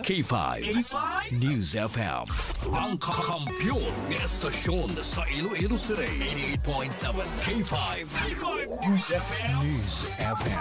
K5 K5 News FM. ang kakampiyon ng estasyon sa Iloilo City. 88.7 K5 News FM. News FM.